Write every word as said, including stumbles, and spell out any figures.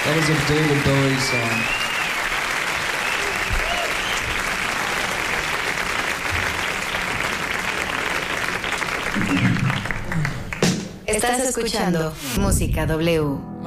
That was a David Bowie song. Estás escuchando Música W.